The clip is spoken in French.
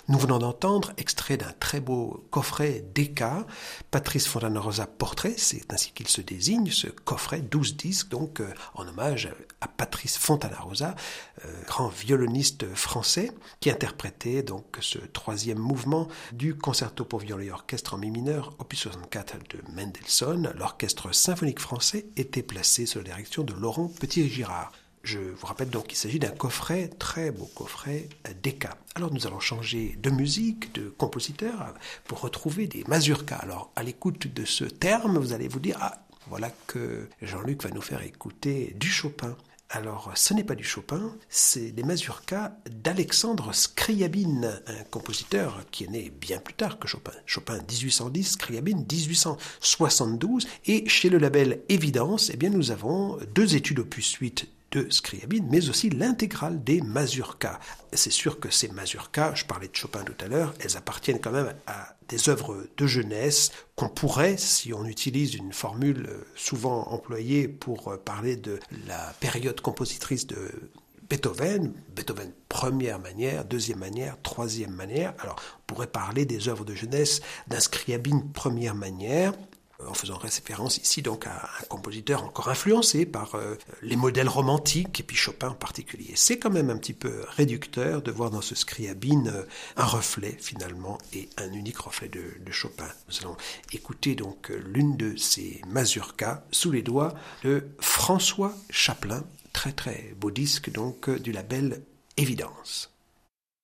Nous venons d'entendre, extrait d'un très beau coffret Decca, Patrice Fontana-Rosa Portrait, c'est ainsi qu'il se désigne, ce coffret, 12 disques, donc en hommage à Patrice Fontana-Rosa, grand violoniste français, qui interprétait donc ce troisième mouvement du concerto pour violon et orchestre en mi mineur, opus 64 de Mendelssohn. L'orchestre symphonique français était placé sous la direction de Laurent Petit-Girard. Je vous rappelle donc qu'il s'agit d'un coffret, très beau coffret, Decca. Alors nous allons changer de musique, de compositeur, pour retrouver des mazurkas. Alors à l'écoute de ce terme, vous allez vous dire, ah, voilà que Jean-Luc va nous faire écouter du Chopin. Alors, ce n'est pas du Chopin, c'est des mazurkas d'Alexandre Scriabine, un compositeur qui est né bien plus tard que Chopin. Chopin 1810, Scriabine 1872, et chez le label Évidence, eh bien, nous avons 2 études opus 8 de Scriabine, mais aussi l'intégrale des mazurkas. C'est sûr que ces mazurkas, je parlais de Chopin tout à l'heure, elles appartiennent quand même à des œuvres de jeunesse qu'on pourrait, si on utilise une formule souvent employée pour parler de la période compositrice de Beethoven, première manière, deuxième manière, troisième manière. Alors, on pourrait parler des œuvres de jeunesse d'un Scriabine première manière, en faisant référence ici donc à un compositeur encore influencé par les modèles romantiques, et puis Chopin en particulier. C'est quand même un petit peu réducteur de voir dans ce Scriabine un reflet finalement, et un unique reflet de Chopin. Nous allons écouter donc l'une de ces mazurkas sous les doigts de François Chaplin, très très beau disque donc du label Évidence.